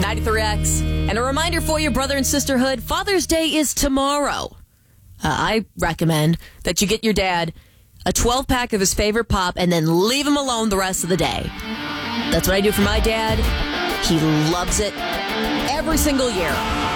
93X. And a reminder for you, brother and sisterhood, Father's Day is tomorrow. I recommend that you get your dad a 12-pack of his favorite pop and then leave him alone the rest of the day. That's what I do for my dad. He loves it every single year.